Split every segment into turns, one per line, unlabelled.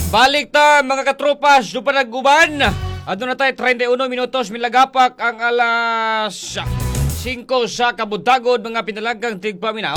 Balik ta mga katropas, do pa nagguban. Adto na tayo 31 minutos milagapak ang alas 5 sa kabutagod mga pinalagang tigpaminaw.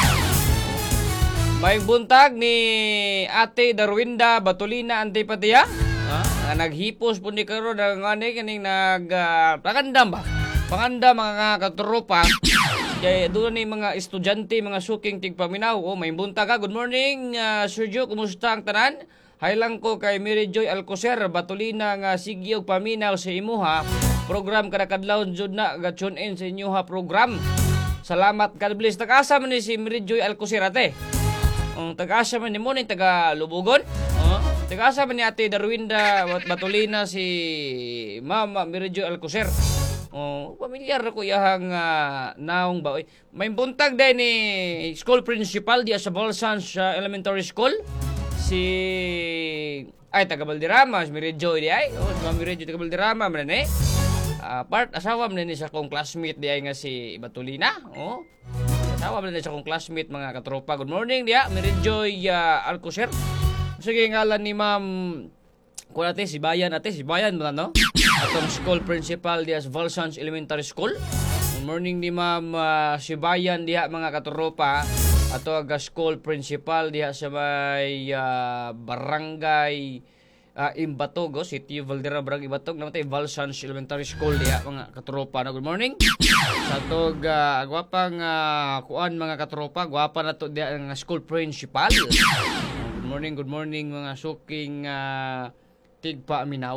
May buntag ni Ate Darwinda Batolina Antipatya. Naghipos po ni karon ang ani kaning pangandam ba? Pangandam mga katropa. Kaya doon ni mga estudyante, mga suking tigpaminaw. Oh, may buntag ka. Good morning, Sergio. Kumusta ang tanan? Hay lang ko kay Mary Joy Alcocer, Batolina nga sigyog paminaw sa imuha. Program kada kadlawon jud na ga tune in sa inyuha program. Salamat God bless. Tagasa man ni si Mary Joy Alcocer ate. Tagasa man ni mo ni taga Lubugon. Tagasa man ni Ate Darwinda Batolina si Mama Mary Joy Alcocer. Pamilyar ko yahang naong ba. May buntag din ni school principal di sa Balsans Elementary School. Si taga Balderrama, si Mary Joy di ay. Si Mary Joy taga Balderrama man ni. Part asawa man ni sa kong classmate di ay nga si Batolina. Asawa man ni sa kong classmate mga katropa. Good morning dia, Mary Joy Alcocer. Sige ngalan ni Ma'am kung ate si Bayan mo no? Atong school principal di sa Valsans Elementary School. Good morning ni Ma'am si Bayan diha mga katropa. Ato aga school principal diha sa may barangay Imbatog, City of Valderrama, Barangay Imbatog, namatay Valsans Elementary School diha mga katropa. Good morning. Sa tog gwapang kuan mga katropa, gwapa na to diha ang school principal. Good morning mga suking tigpa minaw.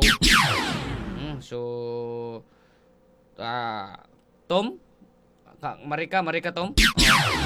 So Tom, Marika Tom.